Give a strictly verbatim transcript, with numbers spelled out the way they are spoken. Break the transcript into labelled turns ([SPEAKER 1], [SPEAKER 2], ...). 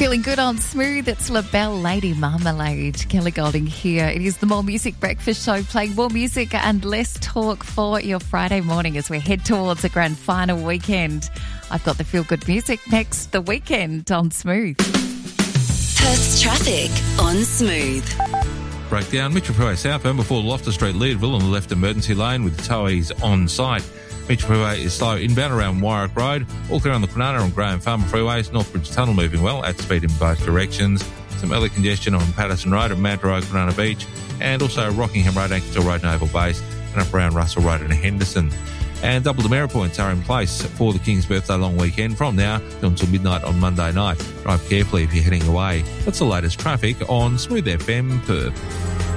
[SPEAKER 1] Feeling good on Smooth. It's LaBelle Lady Marmalade. Kelly Golding here. It is the More Music Breakfast Show, playing more music and less talk for your Friday morning as we head towards a grand final weekend. I've got the feel good music next, The Weekend on Smooth.
[SPEAKER 2] Perth's traffic on Smooth.
[SPEAKER 3] Breakdown. Mitchell Freeway southbound before Loftus Street, Leadville on the left emergency lane with towies on site. Mitchell Freeway is slow inbound around Wyrick Road. All clear on the Kwinana and Graham Farmer Freeways. Northbridge Tunnel moving well at speed in both directions. Some early congestion on Patterson Road at Manta Road, Kwinana Beach. And also Rockingham Road, Anchorage Road, Naval Base. And up around Russell Road and Henderson. And double demerit points are in place for the King's Birthday long weekend from now until midnight on Monday night. Drive carefully if you're heading away. That's the latest traffic on Smooth F M Perth.